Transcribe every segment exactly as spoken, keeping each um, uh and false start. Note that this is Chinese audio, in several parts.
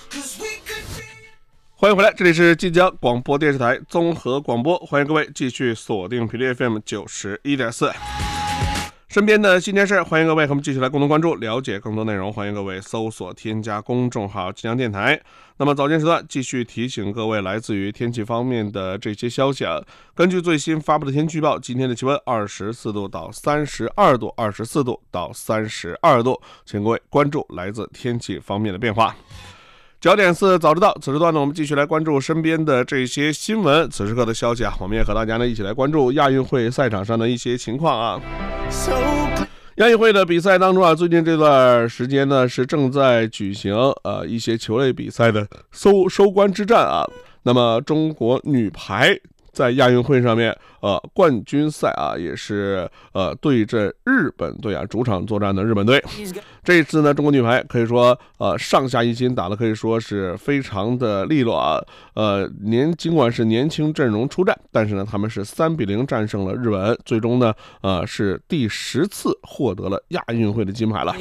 欢迎回来，这里是晋江广播电视台综合广播，欢迎各位继续锁定频率 F M 九十一点四。身边的新鲜事，欢迎各位和我们继续来共同关注，了解更多内容。欢迎各位搜索添加公众号晋江电台。那么早间时段继续提醒各位，来自于天气方面的这些消息啊。根据最新发布的天气预报，今天的气温二十四度到三十二度，二十四度到三十二度，请各位关注来自天气方面的变化。焦点四早知道，此时段呢，我们继续来关注身边的这些新闻。此时刻的消息啊，我们也和大家呢一起来关注亚运会赛场上的一些情况啊。亚运会的比赛当中啊，最近这段时间呢是正在举行呃一些球类比赛的收收官之战啊。那么中国女排在亚运会上面，呃，冠军赛啊，也是呃对阵日本队啊，主场作战的日本队。这一次呢，中国女排可以说呃上下一心，打的可以说是非常的利落啊。呃，年尽管是年轻阵容出战，但是呢，他们是三比零战胜了日本，最终呢，呃是第十次获得了亚运会的金牌了。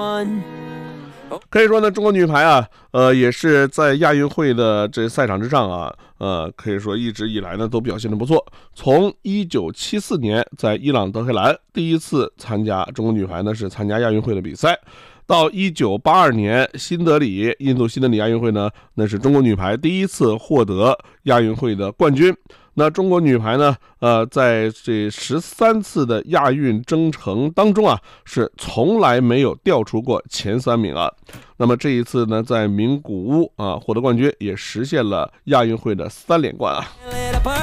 可以说呢，中国女排啊，呃，也是在亚运会的这赛场之上啊，呃，可以说一直以来呢都表现得不错。从一九七四年在伊朗德黑兰第一次参加中国女排呢是参加亚运会的比赛，到一九八二年新德里印度新德里亚运会呢，那是中国女排第一次获得亚运会的冠军。那中国女排呢，呃，在这十三次的亚运征程当中啊，是从来没有掉出过前三名啊。那么这一次呢，在名古屋啊获得冠军，也实现了亚运会的三连冠啊。